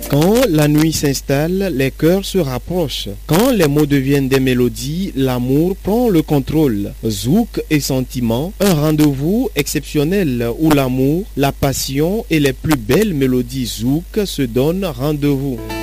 Quand la nuit s'installe, les cœurs se rapprochent. Quand les mots deviennent des mélodies, l'amour prend le contrôle. Zouk et sentiment, un rendez-vous exceptionnel où l'amour, la passion et les plus belles mélodies zouk se donnent rendez-vous.